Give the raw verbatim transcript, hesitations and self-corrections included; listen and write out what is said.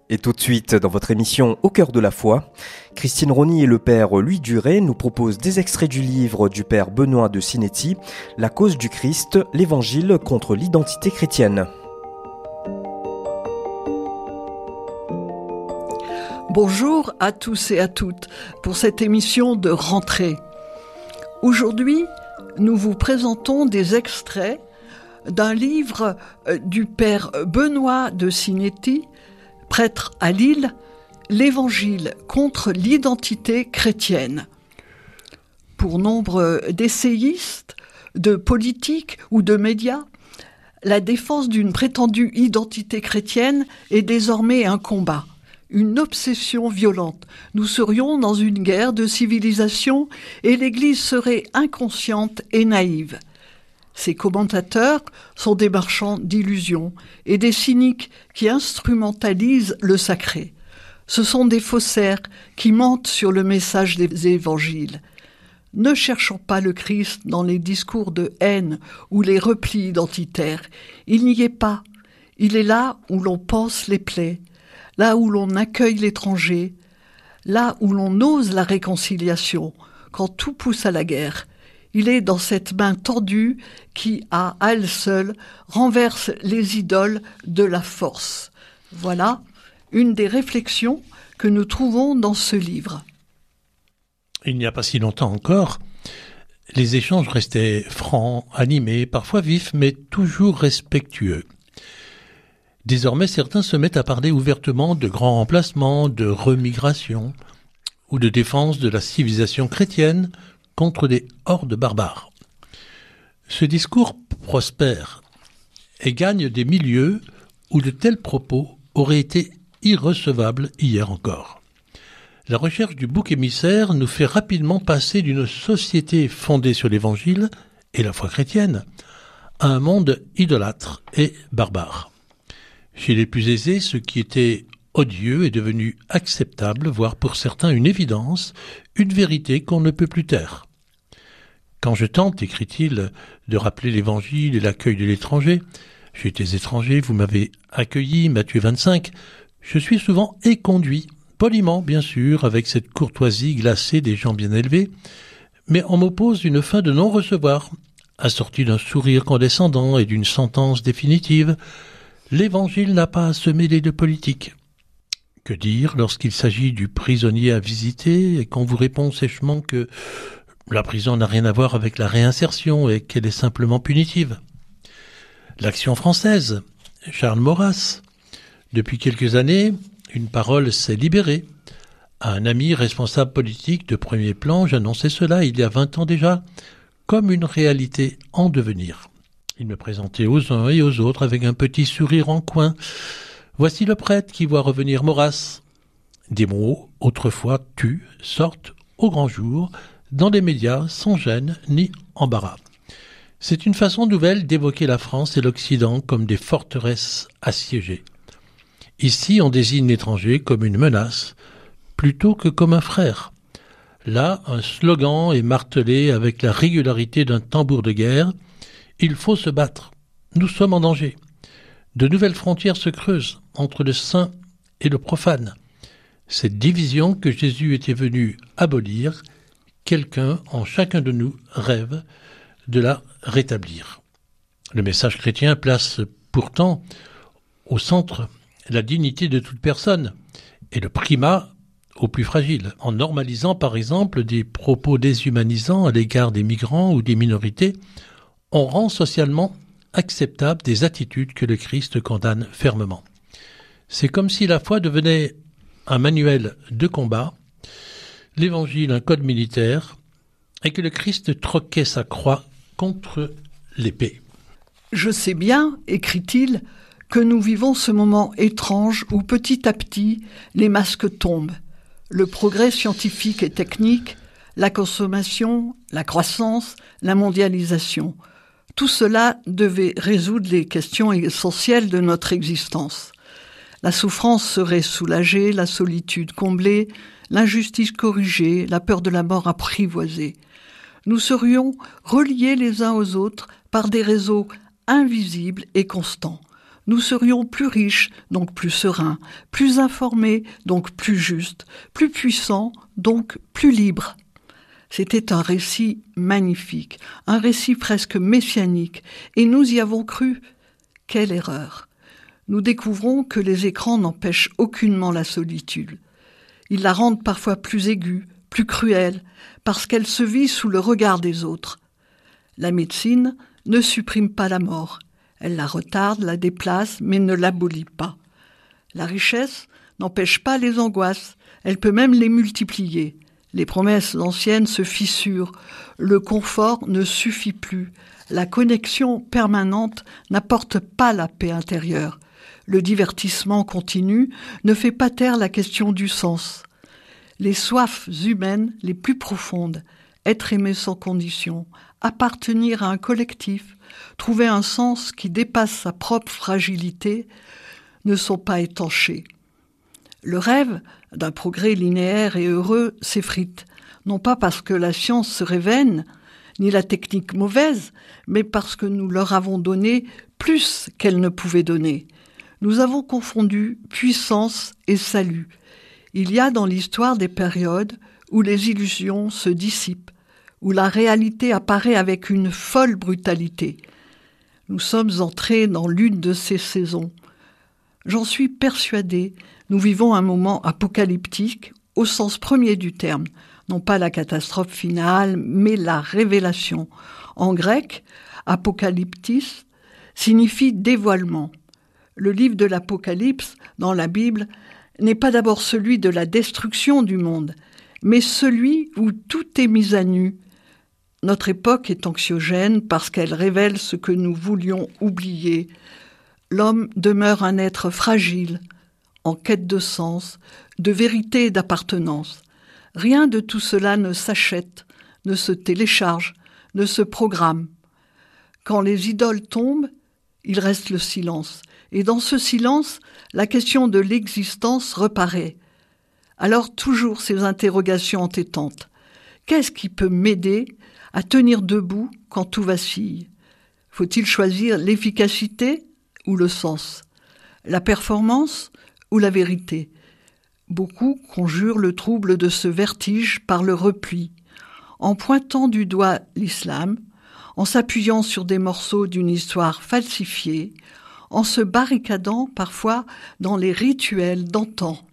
Et tout de suite, dans votre émission Au cœur de la foi, Christine Rony et le père Louis Duret nous proposent des extraits du livre du père Benoît de Sinetti, La cause du Christ, l'Évangile contre l'identité chrétienne. Bonjour à tous et à toutes pour cette émission de rentrée. Aujourd'hui, nous vous présentons des extraits d'un livre du père Benoît de Sinetti, prêtre à Lille, l'Évangile contre l'identité chrétienne. Pour nombre d'essayistes, de politiques ou de médias, la défense d'une prétendue identité chrétienne est désormais un combat, une obsession violente. Nous serions dans une guerre de civilisation et l'Église serait inconsciente et naïve. Ces commentateurs sont des marchands d'illusions et des cyniques qui instrumentalisent le sacré. Ce sont des faussaires qui mentent sur le message des évangiles. Ne cherchons pas le Christ dans les discours de haine ou les replis identitaires. Il n'y est pas. Il est là où l'on pense les plaies, là où l'on accueille l'étranger, là où l'on ose la réconciliation, quand tout pousse à la guerre. Il est dans cette main tendue qui, à elle seule, renverse les idoles de la force. Voilà une des réflexions que nous trouvons dans ce livre. Il n'y a pas si longtemps encore, les échanges restaient francs, animés, parfois vifs, mais toujours respectueux. Désormais, certains se mettent à parler ouvertement de grands remplacements, de remigration ou de défense de la civilisation chrétienne contre des hordes barbares. Ce discours prospère et gagne des milieux où de tels propos auraient été irrecevables hier encore. La recherche du bouc émissaire nous fait rapidement passer d'une société fondée sur l'Évangile et la foi chrétienne à un monde idolâtre et barbare. Chez les plus aisés, ce qui était odieux est devenu acceptable, voire pour certains une évidence, une vérité qu'on ne peut plus taire. Quand je tente, écrit-il, de rappeler l'Évangile et l'accueil de l'étranger, j'étais étranger, vous m'avez accueilli, Matthieu vingt-cinq, je suis souvent éconduit, poliment bien sûr, avec cette courtoisie glacée des gens bien élevés, mais on m'oppose une fin de non-recevoir, assortie d'un sourire condescendant et d'une sentence définitive. L'Évangile n'a pas à se mêler de politique. Que dire lorsqu'il s'agit du prisonnier à visiter et qu'on vous répond sèchement que la prison n'a rien à voir avec la réinsertion et qu'elle est simplement punitive? L'Action française, Charles Maurras. Depuis quelques années, une parole s'est libérée. À un ami responsable politique de premier plan, j'annonçais cela il y a vingt ans déjà, comme une réalité en devenir. Il me présentait aux uns et aux autres avec un petit sourire en coin. Voici le prêtre qui voit revenir Maurras. Des mots, autrefois tus, sortent au grand jour, dans les médias, sans gêne ni embarras. C'est une façon nouvelle d'évoquer la France et l'Occident comme des forteresses assiégées. Ici, on désigne l'étranger comme une menace, plutôt que comme un frère. Là, un slogan est martelé avec la régularité d'un tambour de guerre. Il faut se battre. Nous sommes en danger. De nouvelles frontières se creusent entre le saint et le profane. Cette division que Jésus était venu abolir, quelqu'un en chacun de nous rêve de la rétablir. Le message chrétien place pourtant au centre la dignité de toute personne et le primat aux plus fragiles, en normalisant par exemple des propos déshumanisants à l'égard des migrants ou des minorités. On rend socialement acceptable des attitudes que le Christ condamne fermement. C'est comme si la foi devenait un manuel de combat, l'Évangile un code militaire, et que le Christ troquait sa croix contre l'épée. Je sais bien, écrit-il, que nous vivons ce moment étrange où petit à petit les masques tombent. Le progrès scientifique et technique, la consommation, la croissance, la mondialisation. Tout cela devait résoudre les questions essentielles de notre existence. La souffrance serait soulagée, la solitude comblée, l'injustice corrigée, la peur de la mort apprivoisée. Nous serions reliés les uns aux autres par des réseaux invisibles et constants. nous serions plus riches, donc plus sereins, plus informés, donc plus justes, plus puissants, donc plus libres. C'était un récit magnifique, un récit presque messianique, et nous y avons cru. Quelle erreur! Nous découvrons que les écrans n'empêchent aucunement la solitude. Ils la rendent parfois plus aiguë, plus cruelle, parce qu'elle se vit sous le regard des autres. La médecine ne supprime pas la mort. Elle la retarde, la déplace, mais ne l'abolit pas. La richesse n'empêche pas les angoisses, elle peut même les multiplier. Les promesses anciennes se fissurent, le confort ne suffit plus, la connexion permanente n'apporte pas la paix intérieure. Le divertissement continu ne fait pas taire la question du sens. Les soifs humaines les plus profondes, être aimé sans condition, appartenir à un collectif, trouver un sens qui dépasse sa propre fragilité, ne sont pas étanchés. Le rêve d'un progrès linéaire et heureux s'effrite, non pas parce que la science serait vaine, ni la technique mauvaise, mais parce que nous leur avons donné plus qu'elles ne pouvaient donner. Nous avons confondu puissance et salut. Il y a dans l'histoire des périodes où les illusions se dissipent, où la réalité apparaît avec une folle brutalité. Nous sommes entrés dans l'une de ces saisons. J'en suis persuadée, nous vivons un moment apocalyptique au sens premier du terme, non pas la catastrophe finale, mais la révélation. En grec, apocalyptis signifie dévoilement. Le livre de l'Apocalypse, dans la Bible, n'est pas d'abord celui de la destruction du monde, mais celui où tout est mis à nu. Notre époque est anxiogène parce qu'elle révèle ce que nous voulions oublier. L'homme demeure un être fragile, en quête de sens, de vérité et d'appartenance. Rien de tout cela ne s'achète, ne se télécharge, ne se programme. Quand les idoles tombent, il reste le silence. Et dans ce silence, la question de l'existence reparaît. Alors toujours ces interrogations entêtantes. Qu'est-ce qui peut m'aider à tenir debout quand tout vacille? Faut-il choisir l'efficacité ou le sens? La performance ou la vérité? Beaucoup conjurent le trouble de ce vertige par le repli, en pointant du doigt l'islam, en s'appuyant sur des morceaux d'une histoire falsifiée, en se barricadant parfois dans les rituels d'antan.